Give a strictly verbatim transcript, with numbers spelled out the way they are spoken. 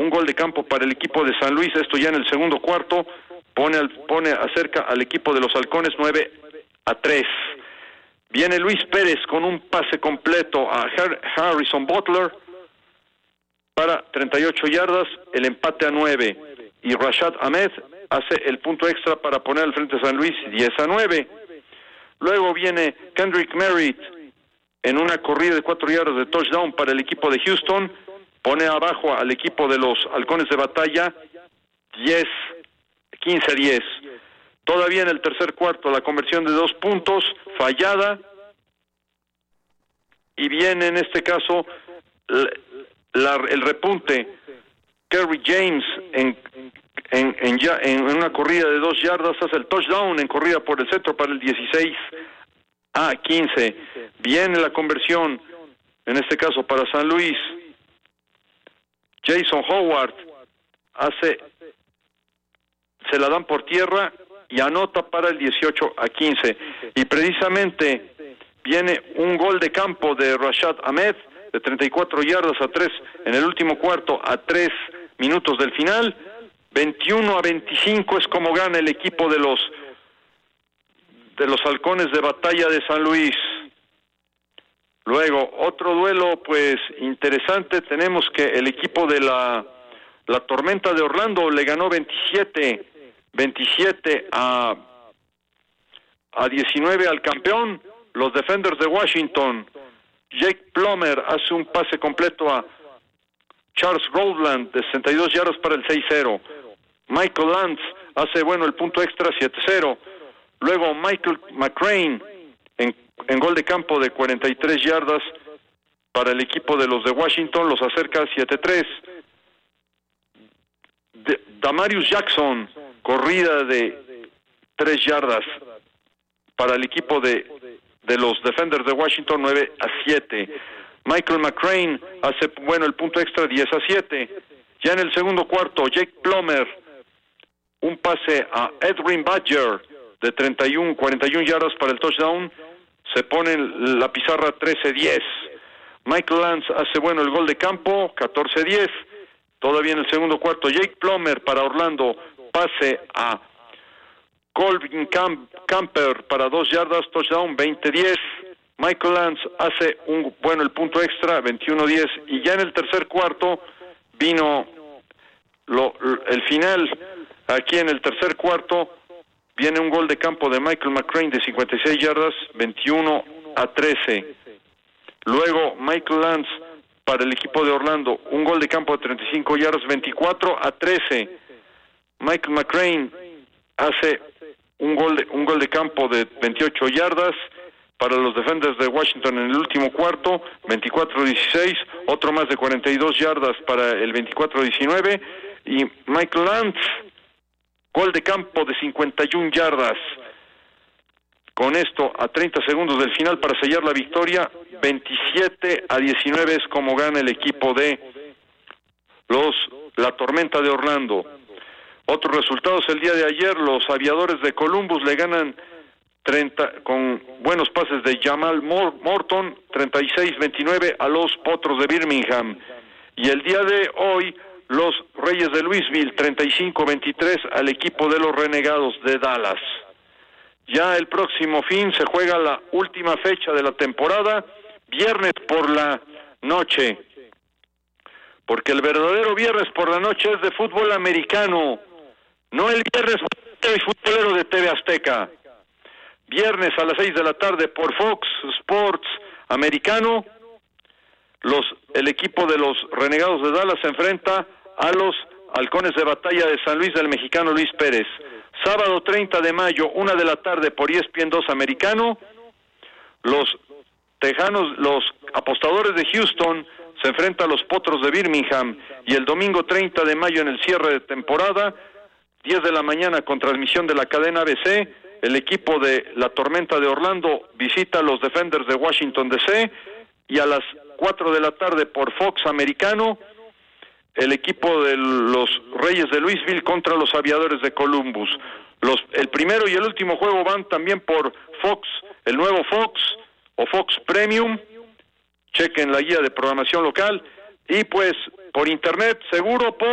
un gol de campo para el equipo de San Luis, esto ya en el segundo cuarto, pone, al, pone acerca al equipo de los Halcones nueve a tres. Viene Luis Pérez con un pase completo a Harrison Butler para treinta y ocho yardas, el empate a nueve, y Rashad Ahmed hace el punto extra para poner al frente a San Luis diez a nueve. Luego viene Kendrick Merritt en una corrida de cuatro yardas de touchdown para el equipo de Houston, pone abajo al equipo de los Halcones de Batalla diez, quince a diez. Todavía en el tercer cuarto la conversión de dos puntos fallada, y viene en este caso la, la, el repunte. Kerry James en, en, en, ya, en una corrida de dos yardas hace el touchdown en corrida por el centro para el dieciséis a quince. Viene la conversión, en este caso para San Luis. Jason Howard hace, se la dan por tierra y anota para el dieciocho a quince. Y precisamente viene un gol de campo de Rashad Ahmed de treinta y cuatro yardas a tres en el último cuarto, a tres minutos del final. veintiuno a veinticinco es como gana el equipo de los de los Halcones de Batalla de San Luis. Luego, otro duelo pues interesante, tenemos que el equipo de la, la Tormenta de Orlando le ganó veintisiete a, a diecinueve al campeón, los Defenders de Washington. Jake Plummer hace un pase completo a Charles Rowland de sesenta y dos yardas para el seis cero. Michael Lance hace, bueno, el punto extra siete cero. Luego Michael McCrane en, en gol de campo de cuarenta y tres yardas para el equipo de los de Washington, los acerca siete tres. De, Damarius Jackson, corrida de tres yardas para el equipo de, de los Defenders de Washington, nueve a siete. Michael McCrane hace, bueno, el punto extra diez a siete. Ya en el segundo cuarto, Jake Plummer, un pase a Edwin Badger de treinta y uno, cuarenta y una yardas para el touchdown, se pone la pizarra trece diez. Michael Lance hace, bueno, el gol de campo, catorce diez. Todavía en el segundo cuarto, Jake Plummer para Orlando, pase a Colvin Camp, Camper para dos yardas, touchdown, veinte diez. Michael Lance hace un, bueno, el punto extra, veintiuno diez. Y ya en el tercer cuarto vino lo, el final. Aquí en el tercer cuarto viene un gol de campo de Michael McCrane de cincuenta y seis yardas, veintiuno a trece. Luego Michael Lance para el equipo de Orlando, un gol de campo de treinta y cinco yardas, veinticuatro a trece. Michael McCrane hace un gol de, un gol de campo de veintiocho yardas para los Defenders de Washington en el último cuarto, veinticuatro a dieciséis. Otro más de cuarenta y dos yardas para el veinticuatro a diecinueve. Y Michael Lance, gol de campo de cincuenta y una yardas. Con esto, a treinta segundos del final para sellar la victoria, veintisiete a diecinueve es como gana el equipo de los la Tormenta de Orlando. Otros resultados el día de ayer, los Aviadores de Columbus le ganan treinta con buenos pases de Jamal Mor- Morton, treinta y seis veintinueve a los Potros de Birmingham. Y el día de hoy, los Reyes de Louisville, treinta y cinco veintitrés al equipo de los Renegados de Dallas. Ya el próximo fin se juega la última fecha de la temporada, viernes por la noche, porque el verdadero viernes por la noche es de fútbol americano, no el viernes futbolero de T V Azteca. Viernes a las seis de la tarde por Fox Sports Americano, los el equipo de los Renegados de Dallas se enfrenta a los Halcones de Batalla de San Luis del mexicano Luis Pérez. Sábado treinta de mayo, una de la tarde por E S P N dos Americano, los Tejanos, los Apostadores de Houston se enfrentan a los Potros de Birmingham. Y el domingo treinta de mayo en el cierre de temporada, diez de la mañana con transmisión de la cadena A B C, el equipo de la Tormenta de Orlando visita a los Defenders de Washington D C, y a las cuatro de la tarde por Fox Americano, el equipo de los Reyes de Louisville contra los Aviadores de Columbus. Los, el primero y el último juego van también por Fox, el nuevo Fox o Fox Premium. Chequen la guía de programación local y pues por internet seguro por